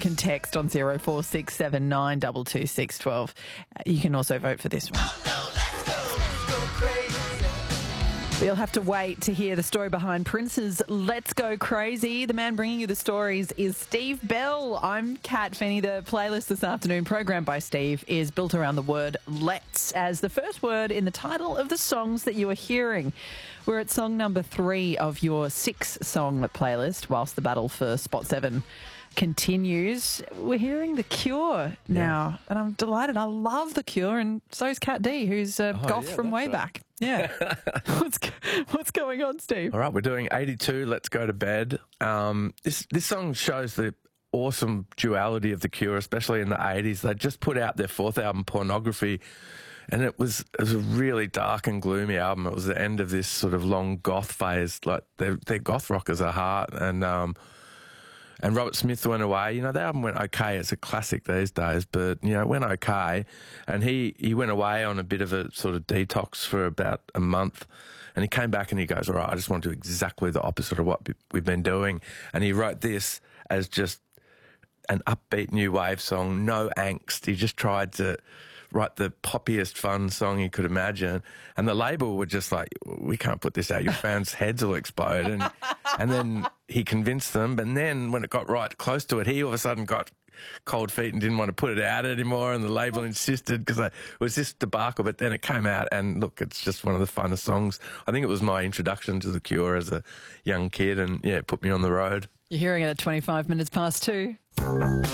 can text on 0467 226 You can also vote for this one. You'll have to wait to hear the story behind Prince's Let's Go Crazy. The man bringing you the stories is Steve Bell. I'm Kat Fenny. The playlist this afternoon, programmed by Steve, is built around the word let's as the first word in the title of the songs that you are hearing. We're at song number 3 of your 6-song playlist, whilst the battle for Spot 7 continues. We're hearing The Cure now, and I'm delighted. I love The Cure, and so is Kat D, who's goth from way back. Yeah. What's going on, Steve? All right, we're doing 82, Let's Go to Bed. This song shows the awesome duality of The Cure, especially in the 80s. They just put out their 4th album, Pornography, and it was a really dark and gloomy album. It was the end of this sort of long goth phase. Like, they're goth rockers at heart, and Robert Smith went away. You know, the album went okay. It's a classic these days, but, you know, it went okay. And he went away on a bit of a sort of detox for about a month. And he came back and he goes, all right, I just want to do exactly the opposite of what we've been doing. And he wrote this as just an upbeat new wave song, no angst. He just tried to write the poppiest fun song you could imagine. And the label were just like, we can't put this out. Your fans' heads will explode. And then he convinced them. And then when it got right close to it, he all of a sudden got cold feet and didn't want to put it out anymore. And the label insisted because it was this debacle. But then it came out and, look, it's just one of the funnest songs. I think it was my introduction to The Cure as a young kid and, yeah, it put me on the road. You're hearing it at 25 minutes past 2.